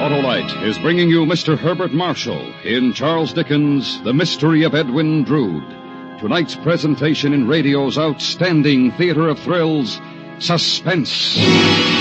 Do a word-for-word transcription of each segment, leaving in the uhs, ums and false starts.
Autolite is bringing you Mister Herbert Marshall in Charles Dickens' The Mystery of Edwin Drood. Tonight's presentation in radio's outstanding theater of thrills, Suspense. You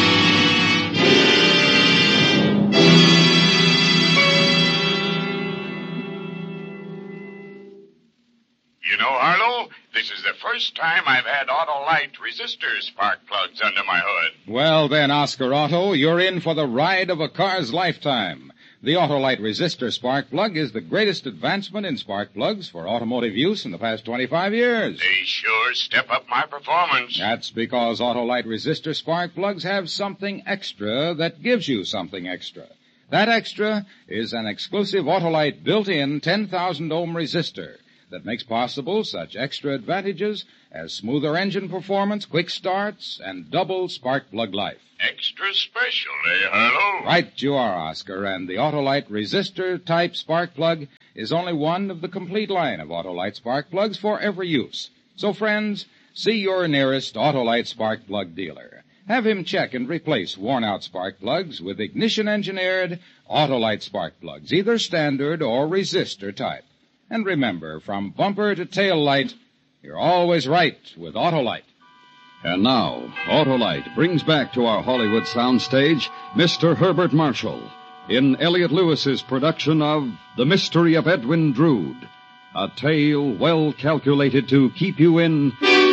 know, Harlow, this is the first time I've had Autolite resistor spark plugs under my hood. Well then, Oscar Otto, you're in for the ride of a car's lifetime. The Autolite resistor spark plug is the greatest advancement in spark plugs for automotive use in the past twenty-five years. They sure step up my performance. That's because Autolite resistor spark plugs have something extra that gives you something extra. That extra is an exclusive Autolite built-in ten thousand ohm resistor that makes possible such extra advantages as smoother engine performance, quick starts, and double spark plug life. Extra special, eh, Harlow? Right you are, Oscar, and the Autolite resistor-type spark plug is only one of the complete line of Autolite spark plugs for every use. So, friends, see your nearest Autolite spark plug dealer. Have him check and replace worn-out spark plugs with ignition-engineered Autolite spark plugs, either standard or resistor type. And remember, from bumper to tail light, you're always right with Autolite. And now, Autolite brings back to our Hollywood soundstage Mister Herbert Marshall in Elliot Lewis's production of The Mystery of Edwin Drood, a tale well calculated to keep you in